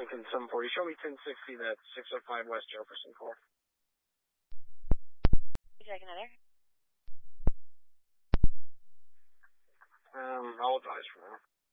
Lincoln 740. Show me 1060, that's 605 West Jefferson Court. Would you like another? I'll advise for now.